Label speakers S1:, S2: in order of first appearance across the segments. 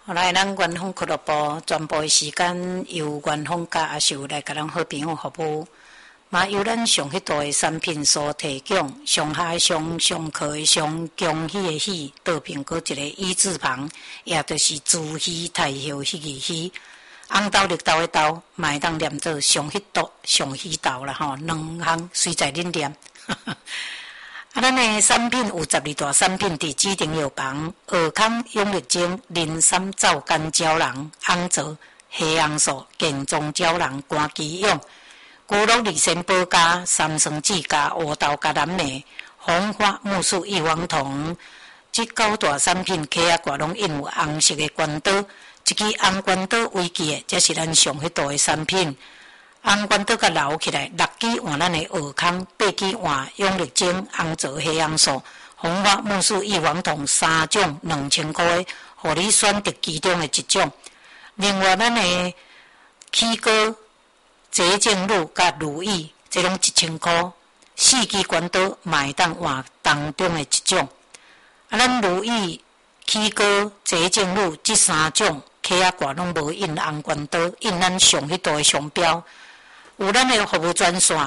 S1: 后来，咱元丰俱乐部全部的时间由元丰甲阿秀来甲咱好朋友服务，嘛由咱上迄度的产品所提供，上下上上课的上恭喜的喜，倒边搁一个一字旁，也就是朱喜太后迄个喜，红豆绿豆的豆，嘛会当念做上迄度上喜豆啦吼，两项随在恁念。咱的产品有12大产品伫指定药房：尔康、永力精、磷酸皂苷胶囊、红枣、黑红素、健壮胶囊、肝肌用、骨碌利参保加、三酸酯加、乌豆加蓝莓、红花木素异黄酮。这9大产品起啊，挂拢印有红色的关刀，一支红关刀为基的，这是咱上迄度的产品。红关刀甲留起来，6支换咱的尔康，8支换永力精、红枣、黑红素、红花木素异黄酮3种2000块的，互你选择其中的一种。另外，咱的起膏、洁净乳甲乳液，这拢1000块，4支关刀嘛会当换当中的一种。咱乳液、起膏、洁净乳这3种，起啊挂拢无印红关刀，印咱上迄度的商标。有咱的服务专线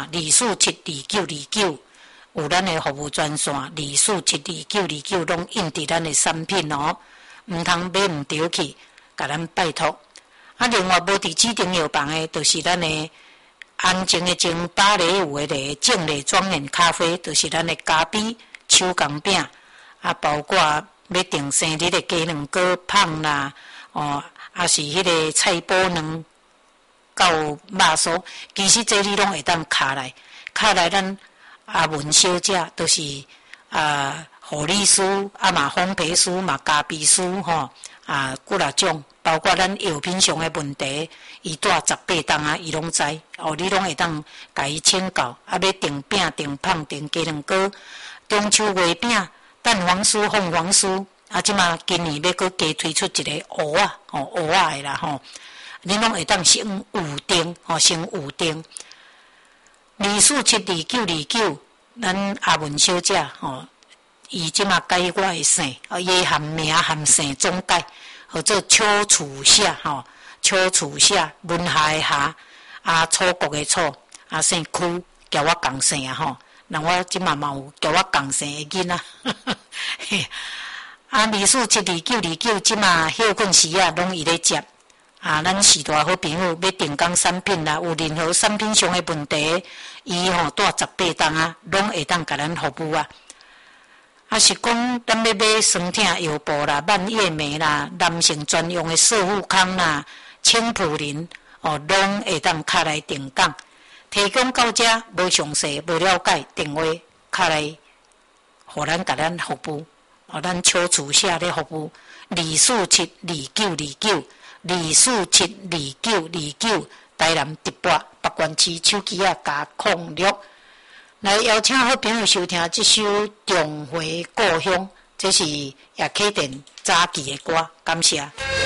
S1: 24722929，有咱的服务专线24722929，拢印伫咱的产品哦，毋通买毋着去，甲咱拜托。另外无伫指定药房的，就是咱的安静的静、芭蕾舞的丽、静丽庄园咖啡，就是咱的咖啡、手工饼，包括要订生日的鸡卵糕、胖啦，也是迄个菜脯卵。到肉酥，其实这你拢会当卡来咱阿文小姐，都是护理师嘛烘焙师嘛咖啡师吼几啊种，包括咱药品上的问题，伊带18档伊拢知你拢会当甲伊请教。要订饼、订胖、订鸡卵糕、中秋月饼、蛋黄酥、凤凰酥，即马今年要搁加推出一个蚵仔的啦吼。恁拢会当先预定先预定。24722929，咱阿文小姐伊即马改我的姓，伊含名含姓总改，或者邱楚夏邱楚夏，文夏的夏，楚国的楚，姓屈，叫我共姓那我即马嘛有叫我共姓的囡仔。24722929，即马休困时拢伊咧接。咱时代好朋友要订购产品啦，有任何产品上的问题，伊带18档拢会当甲咱服务是讲咱要买酸痛药布啦、蔓越莓啦、男性专用的瘦护康啦、青普林拢会当卡来订购。提供到这无详细、无了解，电话卡来，互咱甲咱服务。咱邱楚夏咧服务24722929。24722929，台南直播北关区手机加06，来邀请好朋友收听这首《重回故乡》，这是叶启田早期的歌，感谢。